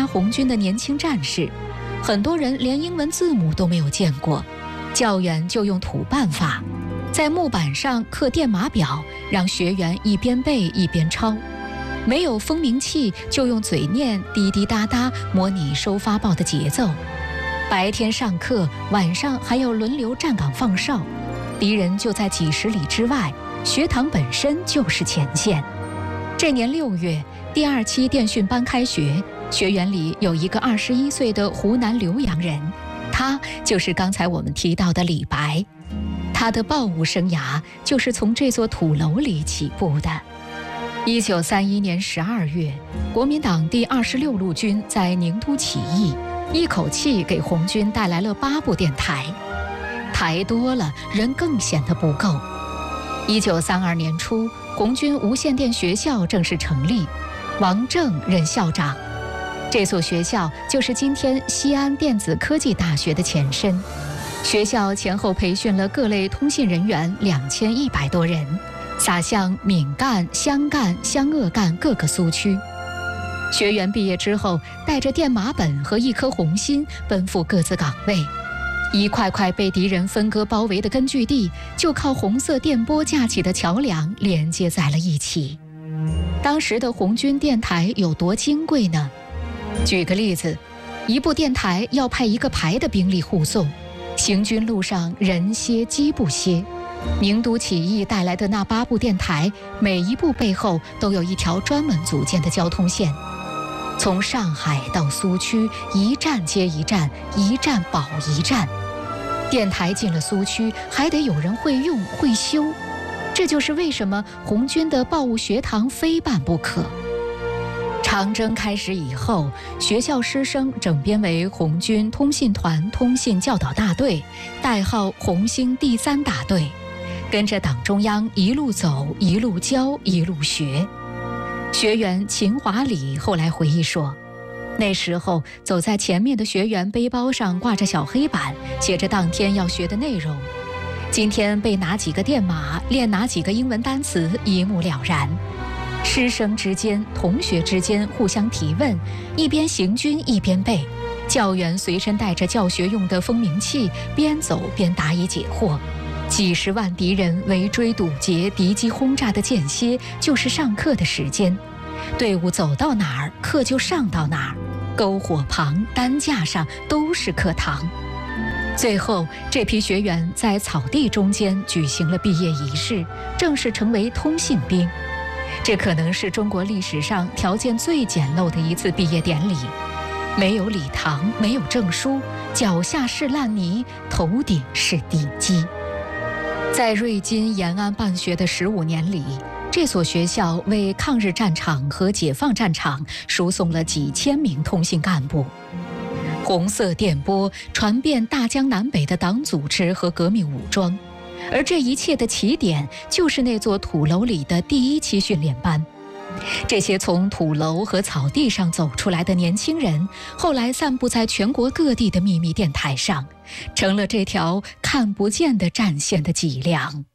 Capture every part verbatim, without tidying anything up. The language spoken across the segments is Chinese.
加红军的年轻战士，很多人连英文字母都没有见过，教员就用土办法，在木板上刻电码表，让学员一边背一边抄。没有风鸣器，就用嘴念滴滴答答，模拟收发报的节奏。白天上课，晚上还要轮流站岗放哨，敌人就在几十里之外，学堂本身就是前线。这年六月，第二期电讯班开学，学员里有一个二十一岁的湖南浏阳人，他就是刚才我们提到的李白。他的报务生涯就是从这座土楼里起步的。一九三一年十二月，国民党第二十六路军在宁都起义，一口气给红军带来了八部电台，台多了，人更显得不够。一九三二年初，红军无线电学校正式成立，王震任校长。这所学校就是今天西安电子科技大学的前身。学校前后培训了各类通信人员两千一百多人，撒向闽赣、湘赣、湘鄂赣各个苏区。学员毕业之后，带着电码本和一颗红心，奔赴各自岗位。一块块被敌人分割包围的根据地，就靠红色电波架起的桥梁连接在了一起。当时的红军电台有多金贵呢？举个例子，一部电台要派一个排的兵力护送，行军路上人歇机不歇。宁都起义带来的那八部电台，每一部背后都有一条专门组建的交通线，从上海到苏区，一站接一站，一站保一站。电台进了苏区，还得有人会用会修，这就是为什么红军的报务学堂非办不可。长征开始以后，学校师生整编为红军通信团通信教导大队，代号红星第三大队，跟着党中央一路走，一路教，一路学。学员秦华礼后来回忆说，那时候走在前面的学员背包上挂着小黑板，写着当天要学的内容。今天背哪几个电码，练哪几个英文单词，一目了然。师生之间、同学之间互相提问，一边行军一边背。教员随身带着教学用的风鸣器，边走边答疑解惑。几十万敌人围追堵截，敌机轰炸的间歇就是上课的时间。队伍走到哪儿，课就上到哪儿，篝火旁、担架上都是课堂。最后，这批学员在草地中间举行了毕业仪式，正式成为通信兵。这可能是中国历史上条件最简陋的一次毕业典礼，没有礼堂，没有证书，脚下是烂泥，头顶是地基。在瑞金延安办学的十五年里，这所学校为抗日战场和解放战场输送了几千名通信干部。红色电波传遍大江南北的党组织和革命武装，而这一切的起点就是那座土楼里的第一期训练班。这些从土楼和草地上走出来的年轻人，后来散布在全国各地的秘密电台上，成了这条看不见的战线的脊梁。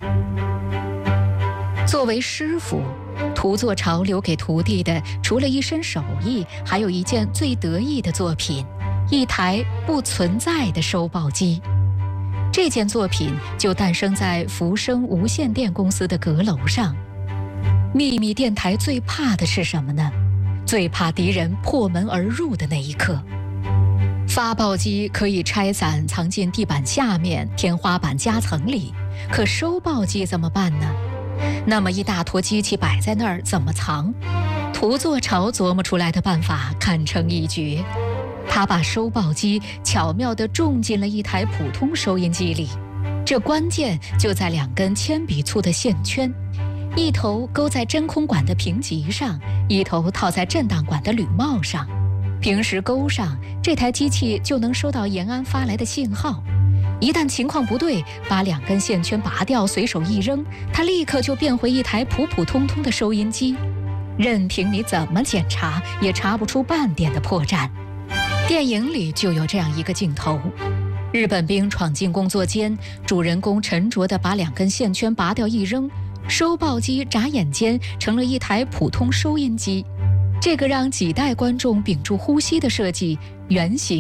作为师傅，涂作潮留给徒弟的，除了一身手艺，还有一件最得意的作品，一台不存在的收报机。这件作品就诞生在福生无线电公司的阁楼上。秘密电台最怕的是什么呢？最怕敌人破门而入的那一刻。发报机可以拆散藏进地板下面、天花板夹层里，可收报机怎么办呢？那么一大坨机器摆在那儿，怎么藏？涂作潮琢磨出来的办法堪称一绝。他把收报机巧妙地种进了一台普通收音机里，这关键就在两根铅笔粗的线圈，一头勾在真空管的平极上，一头套在震荡管的铝帽上。平时勾上，这台机器就能收到延安发来的信号。一旦情况不对，把两根线圈拔掉，随手一扔，它立刻就变回一台普普通通的收音机，任凭你怎么检查，也查不出半点的破绽。电影里就有这样一个镜头，日本兵闯进工作间，主人公沉着地把两根线圈拔掉一扔，收报机眨眼间成了一台普通收音机。 这个让几代观众屏住呼吸的设计，原型